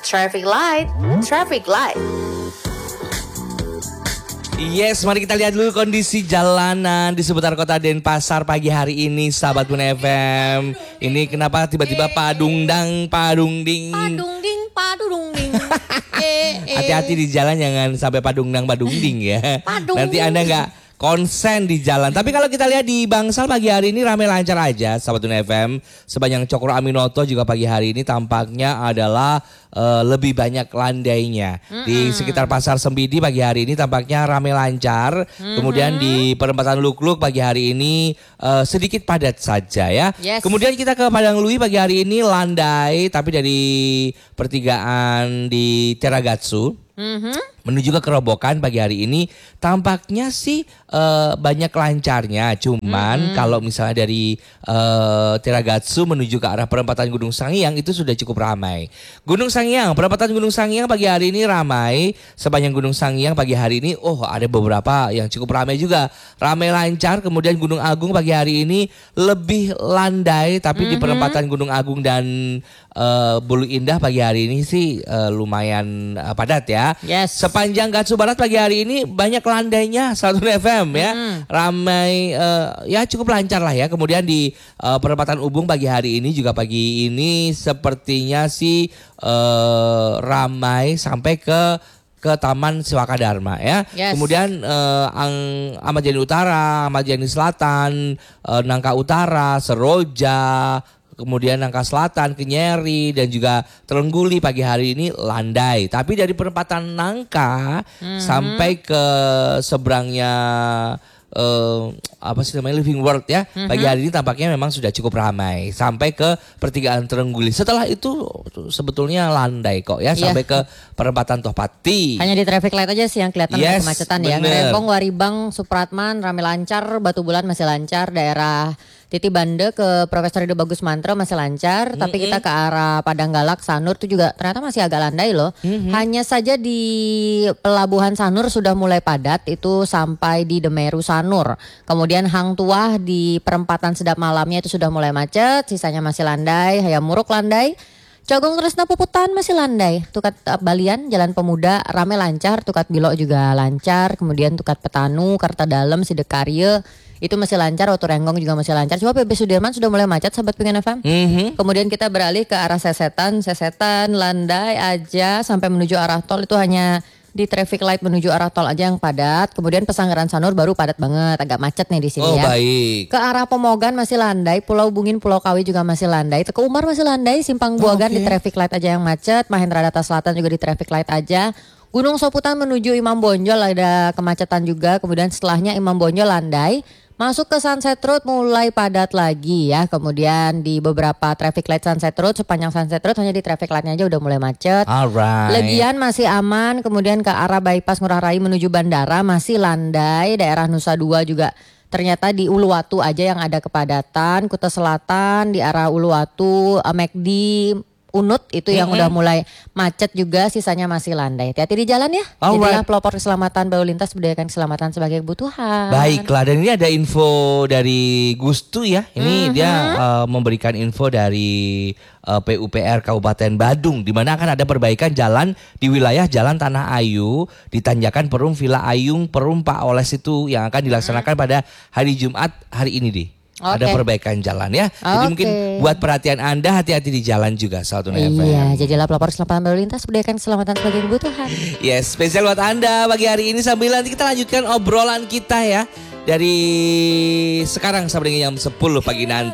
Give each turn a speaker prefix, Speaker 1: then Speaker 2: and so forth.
Speaker 1: Traffic light, traffic light.
Speaker 2: Yes, mari kita lihat dulu kondisi jalanan di seputar kota Denpasar pagi hari ini, sahabat Bun FM. Ini kenapa tiba-tiba padungdang, padungding.
Speaker 3: Padungding, padungding.
Speaker 2: Hati-hati di jalan, jangan sampai padungdang, padungding ya. Nanti Anda nggak konsen di jalan. Tapi kalau kita lihat di Bangsal pagi hari ini ramai lancar aja, sahabat Bun FM. Sepanjang Cokro Aminoto juga pagi hari ini tampaknya adalah lebih banyak landainya. Di sekitar Pasar Sembidi pagi hari ini tampaknya ramai lancar. Kemudian di perempatan Lukluk pagi hari ini sedikit padat saja ya.
Speaker 3: Yes.
Speaker 2: Kemudian kita ke Padang Lui pagi hari ini landai, tapi dari pertigaan di Teragatsu menuju ke Kerobokan pagi hari ini tampaknya sih banyak lancarnya. Cuman kalau misalnya dari Teragatsu menuju ke arah perempatan Gunung Sangiang itu sudah cukup ramai. Gunung Sangiang, perempatan Gunung Sangiang pagi hari ini ramai. Sepanjang Gunung Sangiang pagi hari ini ada beberapa yang cukup ramai juga. Ramai lancar. Kemudian Gunung Agung pagi hari ini lebih landai, tapi di perempatan Gunung Agung dan Bulu Indah pagi hari ini sih lumayan padat ya.
Speaker 3: Yes.
Speaker 2: Sepanjang Gatsu Barat pagi hari ini banyak landainya 1 FM ya. Ramai ya cukup lancar lah ya. Kemudian di perempatan Ubung pagi hari ini juga pagi ini sepertinya sih ramai sampai ke Taman Siwaka Dharma ya.
Speaker 3: Yes.
Speaker 2: Kemudian Ahmad Yani Utara, Ahmad Yani Selatan, Nangka Utara, Seroja, kemudian Nangka Selatan, Kenyeri dan juga Terengguli pagi hari ini landai. Tapi dari perempatan Nangka sampai ke seberangnya Living World ya. Pagi hari ini tampaknya memang sudah cukup ramai sampai ke pertigaan Terengguli. Setelah itu sebetulnya landai kok ya sampai ke perempatan Tohpati.
Speaker 3: Hanya di traffic light aja sih yang kelihatan ada kemacetan ya.
Speaker 2: Bener.
Speaker 3: Rempong, Waribang, Supratman ramai lancar, Batu Bulan masih lancar, daerah Titi Bande ke Profesor Ridho Bagus Mantro masih lancar, tapi kita ke arah Padang Galak, Sanur itu juga ternyata masih agak landai loh. Hanya saja di Pelabuhan Sanur sudah mulai padat itu sampai di Demeru Sanur. Kemudian Hang Tuah di perempatan Sedap Malamnya itu sudah mulai macet, sisanya masih landai, Hayam Muruk landai. Cogong Tresna Puputan masih landai. Tukat Balian, Jalan Pemuda ramai lancar, Tukat Bilo juga lancar, kemudian Tukat Petanu, Karta Dalem, Sidekarye itu masih lancar, Watu Renggong juga masih lancar. Cuma PB Sudirman sudah mulai macet sahabat Pengen FM. Kemudian kita beralih ke arah Sesetan, landai aja sampai menuju arah tol itu hanya di traffic light menuju arah tol aja yang padat. Kemudian Pesanggaran Sanur baru padat banget, agak macet nih di sini ya.
Speaker 2: Baik.
Speaker 3: Ke arah Pemogan masih landai, Pulau Bungin, Pulau Kawi juga masih landai. Teku Umar masih landai, Simpang Buagan di traffic light aja yang macet. Mahendra Data Selatan juga di traffic light aja. Gunung Soputan menuju Imam Bonjol ada kemacetan juga. Kemudian setelahnya Imam Bonjol landai. Masuk ke Sunset Road mulai padat lagi ya. Kemudian di beberapa traffic light Sunset Road, sepanjang Sunset Road hanya di traffic lightnya aja udah mulai macet.
Speaker 2: Alright.
Speaker 3: Legian masih aman. Kemudian ke arah bypass Ngurah Rai menuju bandara masih landai. Daerah Nusa Dua juga ternyata di Uluwatu aja yang ada kepadatan. Kuta Selatan di arah Uluwatu, McD, Unut itu yang udah mulai macet juga, sisanya masih landai. Hati-hati di jalan ya. Jadilah pelopor keselamatan berlalu lintas, budayakan keselamatan sebagai kebutuhan.
Speaker 2: Baiklah, dan ini ada info dari Gustu ya. Ini dia memberikan info dari PUPR Kabupaten Badung, di mana akan ada perbaikan jalan di wilayah Jalan Tanah Ayu di Tanjakan Perum Villa Ayung Perum Pak Oles itu yang akan dilaksanakan pada hari Jumat hari ini deh. Ada perbaikan jalan ya. Jadi mungkin buat perhatian Anda, hati-hati di jalan juga Satu FM.
Speaker 3: Iya, jadilah pelopor keselamatan berlalu lintas, budayakan keselamatan sebagai kebutuhan.
Speaker 2: Yes, spesial buat Anda pagi hari ini, sambil nanti kita lanjutkan obrolan kita ya. Dari sekarang sampai dengan jam 10 pagi nanti.